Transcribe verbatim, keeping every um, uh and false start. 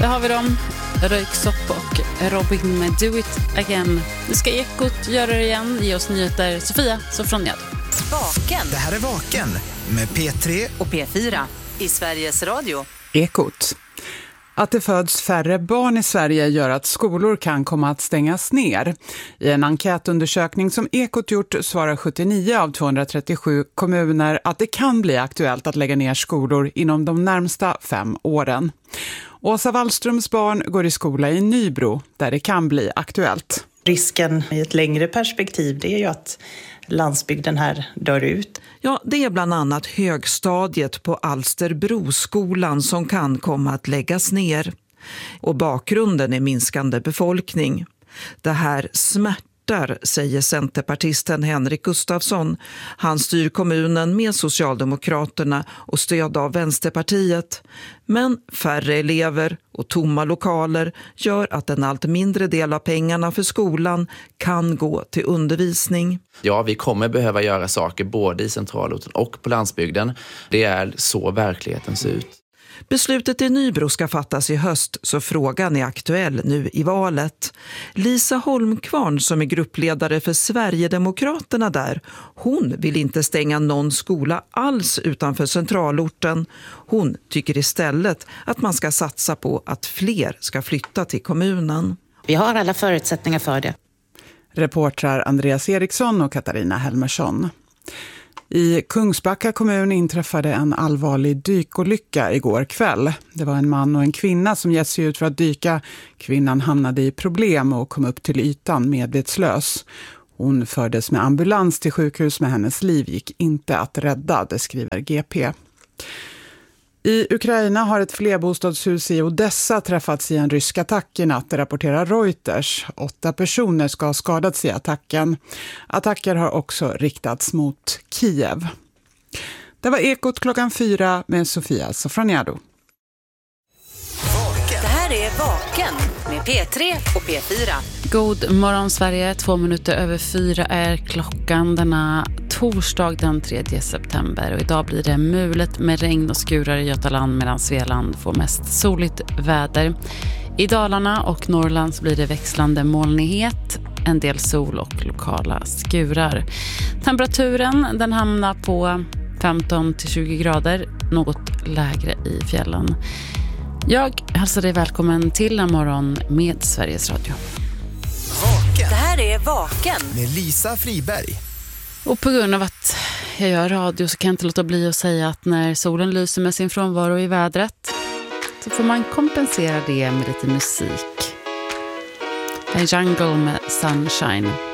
Där har vi dem. Röyksopp och Robin med Do It Again. Nu ska Ekot göra det igen. Ge oss nyheter. Sofia Sofroniad. Vaken. Det här är Vaken med P tre och P fyra i Sveriges Radio. Ekot. Att det föds färre barn i Sverige gör att skolor kan komma att stängas ner. I en enkätundersökning som Ekot gjort svarar sjuttionio av tvåhundratrettiosju kommuner att det kan bli aktuellt att lägga ner skolor inom de närmsta fem åren. Åsa Wallströms barn går i skola i Nybro där det kan bli aktuellt. Risken i ett längre perspektiv det är ju att landsbygden här dör ut. Ja, det är bland annat högstadiet på Alsterbroskolan som kan komma att läggas ner. Och bakgrunden är minskande befolkning. Det här smärtar, säger centerpartisten Henrik Gustafsson. Han styr kommunen med Socialdemokraterna och stöd av Vänsterpartiet. Men färre elever och tomma lokaler gör att en allt mindre del av pengarna för skolan kan gå till undervisning. Ja, vi kommer behöva göra saker både i centralorten och på landsbygden. Det är så verkligheten ser ut. Beslutet i Nybro ska fattas i höst så frågan är aktuell nu i valet. Lisa Holmkvarn som är gruppledare för Sverigedemokraterna där, hon vill inte stänga någon skola alls utanför centralorten. Hon tycker istället att man ska satsa på att fler ska flytta till kommunen. Vi har alla förutsättningar för det. Reportrar Andreas Eriksson och Katarina Helmersson. I Kungsbacka kommun inträffade en allvarlig dykolycka igår kväll. Det var en man och en kvinna som gett sig ut för att dyka. Kvinnan hamnade i problem och kom upp till ytan medvetslös. Hon fördes med ambulans till sjukhus men hennes liv gick inte att rädda, det skriver G P. I Ukraina har ett flerbostadshus i Odessa träffats i en rysk attack i natt, rapporterar Reuters. Åtta personer ska ha skadats i attacken. Attacker har också riktats mot Kiev. Det var Ekot klockan fyra med Sofia Sofroniado. Det här är Vaken med P tre och P fyra. God morgon Sverige, två minuter över fyra är klockan denna torsdag den tredje september. Och idag blir det mulet med regn och skurar i Götaland medan Svealand får mest soligt väder. I Dalarna och Norrland blir det växlande molnighet, en del sol och lokala skurar. Temperaturen den hamnar på femton till tjugo grader, något lägre i fjällen. Jag hälsar dig välkommen till en morgon med Sveriges Radio. Vaken. Det här är Vaken med Lisa Friberg. Och på grund av att jag gör radio så kan jag inte låta bli att säga att när solen lyser med sin frånvaro i vädret så får man kompensera det med lite musik. A Jungle med Sunshine.